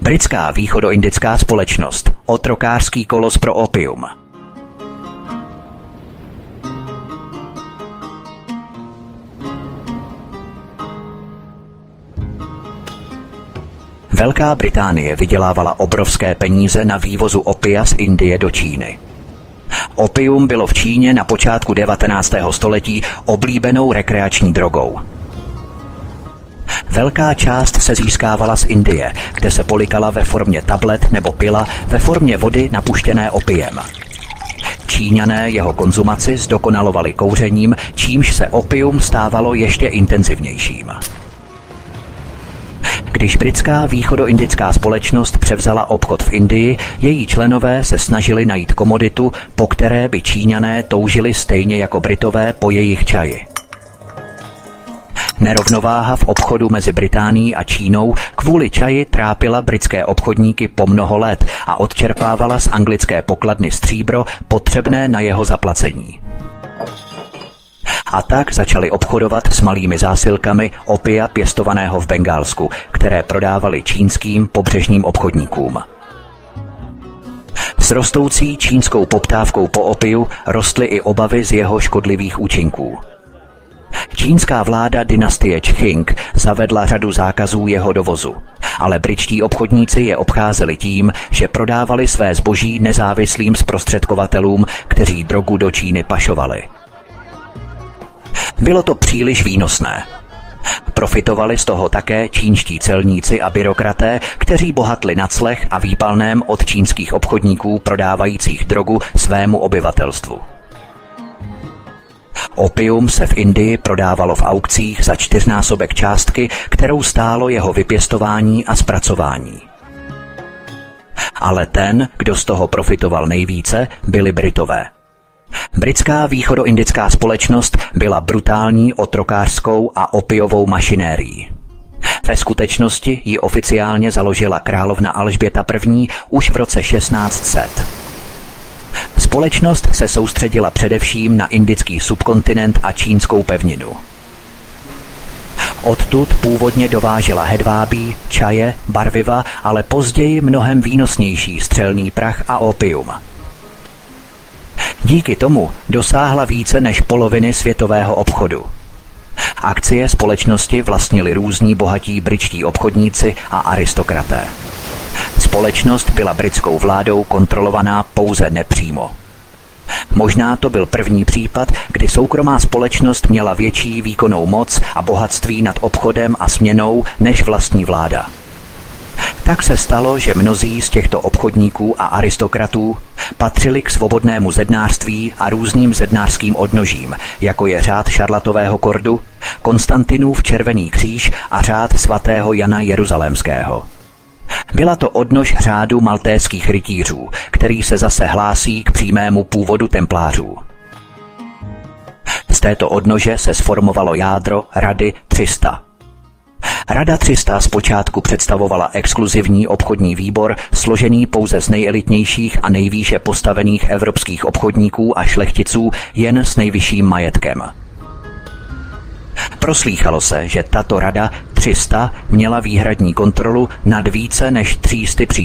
Britská východoindická společnost. Otrokářský kolos pro opium. Velká Británie vydělávala obrovské peníze na vývozu opia z Indie do Číny. Opium bylo v Číně na počátku 19. století oblíbenou rekreační drogou. Velká část se získávala z Indie, kde se polykala ve formě tablet nebo pila ve formě vody napuštěné opiem. Číňané jeho konzumaci zdokonalovali kouřením, čímž se opium stávalo ještě intenzivnějším. Když britská východoindická společnost převzala obchod v Indii, její členové se snažili najít komoditu, po které by Číňané toužili stejně jako Britové po jejich čaji. Nerovnováha v obchodu mezi Británií a Čínou kvůli čaji trápila britské obchodníky po mnoho let a odčerpávala z anglické pokladny stříbro potřebné na jeho zaplacení. A tak začali obchodovat s malými zásilkami opia pěstovaného v Bengálsku, které prodávali čínským pobřežním obchodníkům. S rostoucí čínskou poptávkou po opiu rostly i obavy z jeho škodlivých účinků. Čínská vláda dynastie Čching zavedla řadu zákazů jeho dovozu, ale britští obchodníci je obcházeli tím, že prodávali své zboží nezávislým zprostředkovatelům, kteří drogu do Číny pašovali. Bylo to příliš výnosné. Profitovali z toho také čínští celníci a byrokraté, kteří bohatli na clech a výpalném od čínských obchodníků prodávajících drogu svému obyvatelstvu. Opium se v Indii prodávalo v aukcích za 4násobek částky, kterou stálo jeho vypěstování a zpracování. Ale ten, kdo z toho profitoval nejvíce, byli Britové. Britská východoindická společnost byla brutální otrokářskou a opiovou mašinérií. Ve skutečnosti ji oficiálně založila královna Alžběta I. už v roce 1600. Společnost se soustředila především na indický subkontinent a čínskou pevninu. Odtud původně dovážela hedvábí, čaje, barviva, ale později mnohem výnosnější střelný prach a opium. Díky tomu dosáhla více než poloviny světového obchodu. Akcie společnosti vlastnili různí bohatí britští obchodníci a aristokraté. Společnost byla britskou vládou kontrolovaná pouze nepřímo. Možná to byl první případ, kdy soukromá společnost měla větší výkonnou moc a bohatství nad obchodem a směnou než vlastní vláda. Tak se stalo, že mnozí z těchto obchodníků a aristokratů patřili k svobodnému zednářství a různým zednářským odnožím, jako je řád Šarlatového kordu, Konstantinův červený kříž a řád svatého Jana Jeruzalémského. Byla to odnož řádu maltéských rytířů, který se zase hlásí k přímému původu templářů. Z této odnože se sformovalo jádro Rady 300. Rada 300 zpočátku představovala exkluzivní obchodní výbor složený pouze z nejelitnějších a nejvýše postavených evropských obchodníků a šlechticů jen s nejvyšším majetkem. Proslýchalo se, že tato Rada 300 měla výhradní kontrolu nad více než 300 příslušníky.